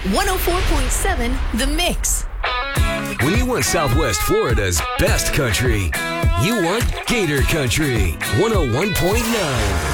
104.7 The Mix. When you want Southwest Florida's best country, you want Gator Country 101.9.